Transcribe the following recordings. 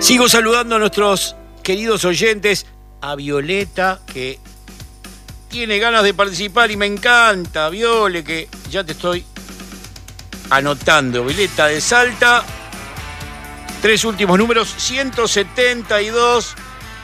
Sigo saludando a nuestros queridos oyentes, a Violeta, que tiene ganas de participar y me encanta, Viole, que ya te estoy anotando. Violeta de Salta, 3 últimos números, 172,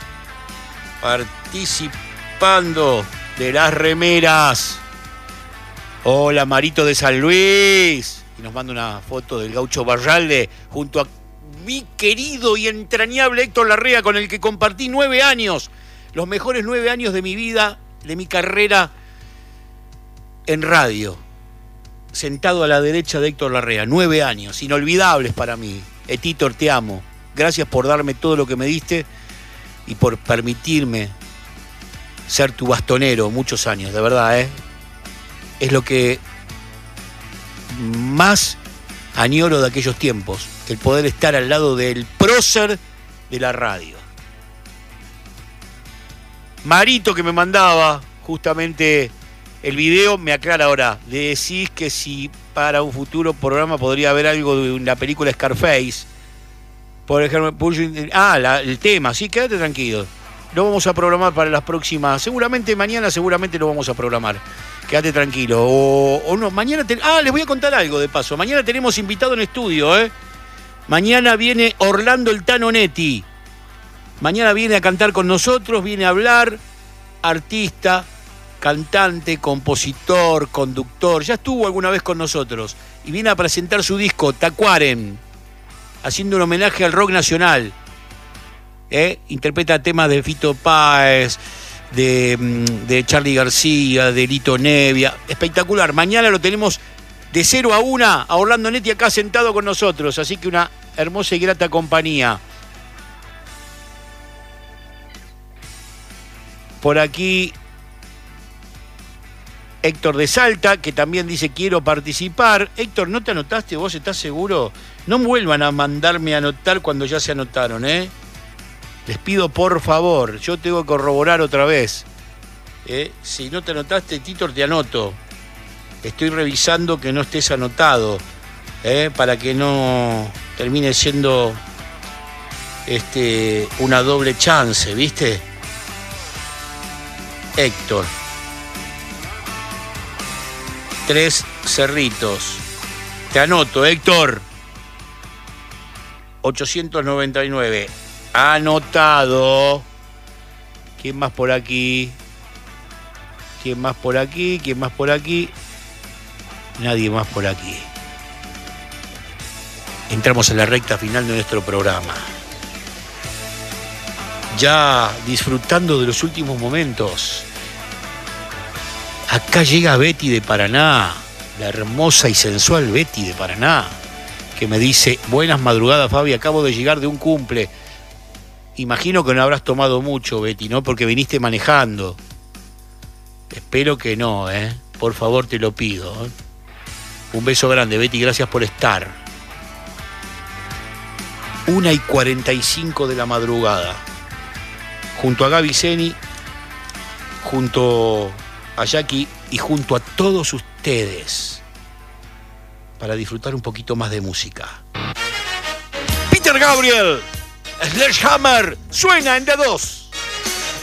participando de las remeras. Hola, Marito de San Luis, y nos manda una foto del Gaucho Barralde junto a mi querido y entrañable Héctor Larrea, con el que compartí 9 años, los mejores 9 años de mi vida, de mi carrera en radio, sentado a la derecha de Héctor Larrea. 9 años, inolvidables para mí. Titor, te amo. Gracias por darme todo lo que me diste y por permitirme ser tu bastonero muchos años, de verdad, Es lo que más añoro de aquellos tiempos, el poder estar al lado del prócer de la radio. Marito, que me mandaba justamente el video, me aclara ahora. Le decís que si para un futuro programa podría haber algo de la película Scarface. Por ejemplo, el tema, sí, quédate tranquilo. Lo vamos a programar para las próximas. Seguramente mañana, lo vamos a programar. Quédate tranquilo. O no, mañana... les voy a contar algo de paso. Mañana tenemos invitado en estudio, Mañana viene Orlando el Tano Netti. Mañana viene a cantar con nosotros, viene a hablar. Artista, cantante, compositor, conductor. Ya estuvo alguna vez con nosotros. Y viene a presentar su disco, Tacuaren, haciendo un homenaje al rock nacional. Interpreta temas de Fito Páez, de Charly García, de Lito Nevia. Espectacular. Mañana lo tenemos de 0 a 1 a Orlando Netti acá sentado con nosotros. Así que una hermosa y grata compañía. Por aquí Héctor de Salta, que también dice quiero participar. Héctor, ¿no te anotaste? ¿Vos estás seguro? No vuelvan a mandarme a anotar cuando ya se anotaron, Les pido por favor, yo tengo que corroborar otra vez. Si no te anotaste, Titor, te anoto. Estoy revisando que no estés anotado, para que no termine siendo una doble chance, ¿viste? Héctor. 3 Cerritos. Te anoto, Héctor. 899. Anotado. ¿Quién más por aquí? ¿Quién más por aquí? ¿Quién más por aquí? Nadie más por aquí. Entramos en la recta final de nuestro programa. Ya disfrutando de los últimos momentos. Acá llega Betty de Paraná, la hermosa y sensual Betty de Paraná, que me dice: buenas madrugadas, Fabi, acabo de llegar de un cumple. Imagino que no habrás tomado mucho, Betty, ¿no? Porque viniste manejando. Espero que no, Por favor, te lo pido. Un beso grande, Betty, gracias por estar. 1:45 de la madrugada. Junto a Gaby Zeni, junto a Jackie y junto a todos ustedes, para disfrutar un poquito más de música. Peter Gabriel, Sledgehammer, suena en D2.